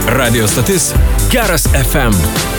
Radio stotis Geras FM.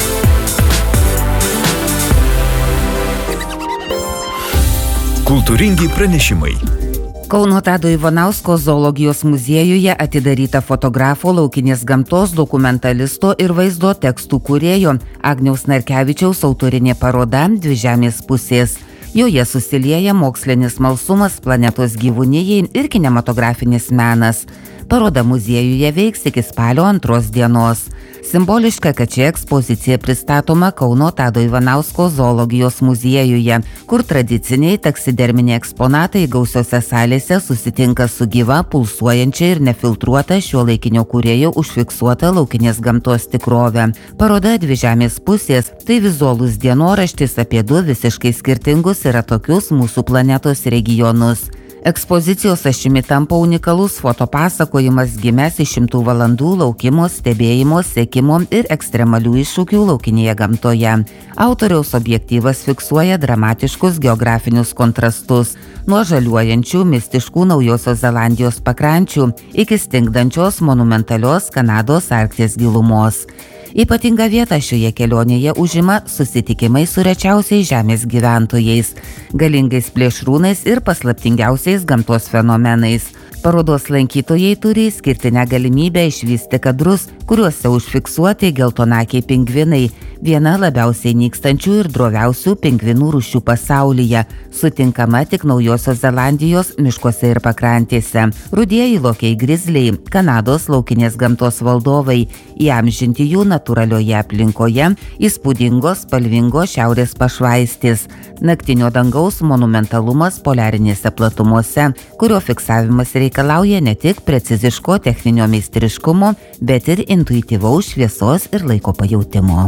Kultūringi pranešimai. Kauno Tado Ivanausko zoologijos muziejuje atidaryta fotografo, laukinės gamtos, dokumentalisto ir vaizdo tekstų kūrėjo Agniaus Narkevičiaus autorinė paroda Dvi žemės pusės. Joje susilieja mokslinis smalsumas, planetos gyvūnijai ir kinematografinis menas. Paroda muziejuje veiks iki spalio 2 dienos. Simboliška, kad ši ekspozicija pristatoma Kauno Tado Ivanausko zoologijos muziejuje, kur tradiciniai taksiderminiai eksponatai gausiose salėse susitinka su gyva, pulsuojančia ir nefiltruota šiuolaikinio kūrėjo užfiksuota laukinės gamtos tikrove. Paroda Dvi žemės pusės – tai vizualus dienoraštis apie du visiškai skirtingus ir atokius mūsų planetos regionus. Ekspozicijos ašimi tampa unikalus fotopasakojimas gimęs iš 100 valandų laukimo, stebėjimo, sekimo ir ekstremalių iššūkių laukinėje gamtoje. Autoriaus objektyvas fiksuoja dramatiškus geografinius kontrastus nuo žaliuojančių mistiškų Naujosios Zelandijos pakrančių iki stingdančios monumentalios Kanados Arkties gilumos. Ypatingą vietą šioje kelionėje užima susitikimai su rečiausiais žemės gyventojais, galingais plėšrūnais ir paslaptingiausiais gamtos fenomenais. Parodos lankytojai turi išskirtinę galimybę išvysti kadrus, kuriuose užfiksuoti geltonakiai pingvinai, viena labiausiai nykstančių ir droviausių pingvinų rūšių pasaulyje, sutinkama tik Naujosios Zelandijos miškuose ir pakrantėse. Rudieji lokiai grizliai, Kanados laukinės gamtos valdovai, įamžinti jų natūralioje aplinkoje, įspūdingos spalvingos šiaurės pašvaistės, naktinio dangaus monumentalumas poliarinėse platumose, kurio fiksavimas reikalauja ne tik preciziško techninio meistriškumo, bet ir intuityvaus šviesos ir laiko pajautimo.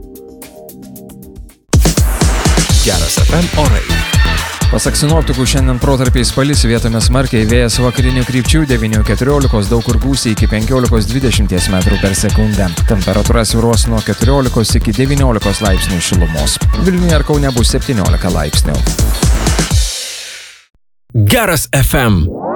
Geras FM orai. Pasak sinoptikų, šiandien protarpiais palis, vietomis smarkiai, vėjas vakarinių krypčių 9–14, daug kur gūsiai iki 15–20 metrų per sekundę. Temperatūra svyruos nuo 14 iki 19 laipsnių šilumos. Vilniuje ir Kaune bus 17 laipsnių. Geras FM.